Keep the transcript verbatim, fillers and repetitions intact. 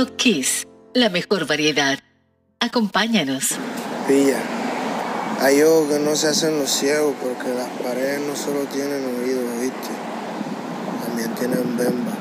Milk Kiss, la mejor variedad. Acompáñanos. Pilla, hay ojos que no se hacen los ciegos porque las paredes no solo tienen oídos, ¿viste? También tienen bemba.